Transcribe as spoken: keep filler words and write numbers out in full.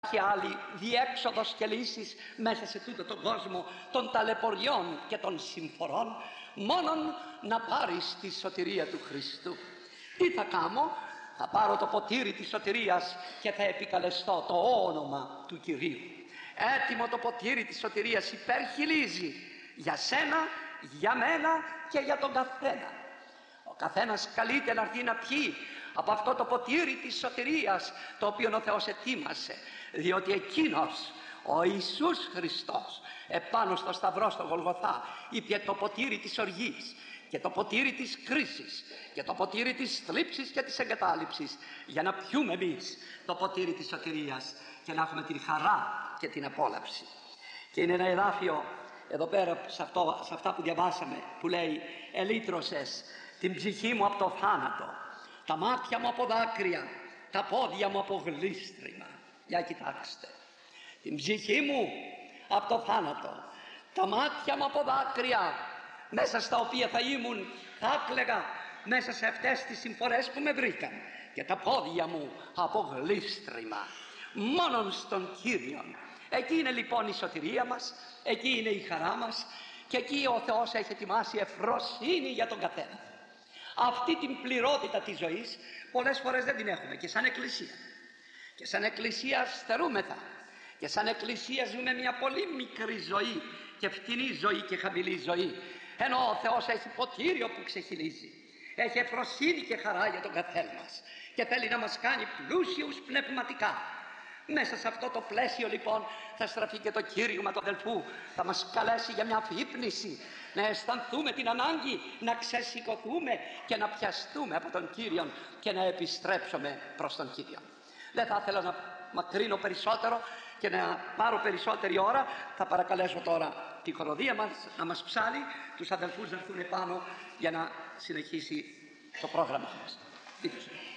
Και άλλη διέξοδος και λύσεις μέσα σε τούτο τον κόσμο των ταλαιπωριών και των συμφορών, μόνον να πάρεις τη σωτηρία του Χριστού. Τι θα κάνω? Θα πάρω το ποτήρι της σωτηρίας και θα επικαλεστώ το όνομα του Κυρίου. Έτοιμο το ποτήρι της σωτηρίας υπερχιλίζει για σένα, για μένα και για τον καθένα. Ο καθένας καλείται να έρθει να πιει από αυτό το ποτήρι της σωτηρίας, το οποίο ο Θεός ετοίμασε, διότι εκείνος ο Ιησούς Χριστός επάνω στο σταυρό στο Γολγοθά είπε το ποτήρι της οργής και το ποτήρι της κρίσης και το ποτήρι της θλίψης και της εγκατάλειψης, για να πιούμε εμείς το ποτήρι της σωτηρίας και να έχουμε την χαρά και την απόλαυση. Και είναι ένα εδάφιο εδώ πέρα σε, αυτό, σε αυτά που διαβάσαμε, που λέει: ελύτρωσες την ψυχή μου από το θάνατο, τα μάτια μου από δάκρυα, τα πόδια μου από γλίστριμα. Για κοιτάξτε, την ψυχή μου από το θάνατο, τα μάτια μου από δάκρυα, μέσα στα οποία θα ήμουν, θα έκλαιγα μέσα σε αυτές τις συμφορές που με βρήκαν, και τα πόδια μου από γλίστριμα. Μόνον στον Κύριον. Εκεί είναι λοιπόν η σωτηρία μας, εκεί είναι η χαρά μας, και εκεί ο Θεός έχει ετοιμάσει ευφροσύνη για τον καθένα. Αυτή την πληρότητα της ζωής πολλές φορές δεν την έχουμε και σαν εκκλησία. Και σαν εκκλησία στερούμεθα. Και σαν εκκλησία ζούμε μια πολύ μικρή ζωή και φτηνή ζωή και χαμηλή ζωή. Ενώ ο Θεός έχει ποτήριο που ξεχυλίζει. Έχει ευφροσύνη και χαρά για τον καθένα μας. Και θέλει να μας κάνει πλούσιους πνευματικά. Μέσα σε αυτό το πλαίσιο λοιπόν θα στραφεί και το κήρυγμα του αδελφού. Θα μας καλέσει για μια αφύπνιση, να αισθανθούμε την ανάγκη να ξεσηκωθούμε και να πιαστούμε από τον Κύριον και να επιστρέψουμε προς τον Κύριον. Δεν θα ήθελα να μακρύνω περισσότερο και να πάρω περισσότερη ώρα. Θα παρακαλέσω τώρα τη χοροδία μας να μας ψάλει, τους αδελφούς να έρθουν επάνω για να συνεχίσει το πρόγραμμα μας.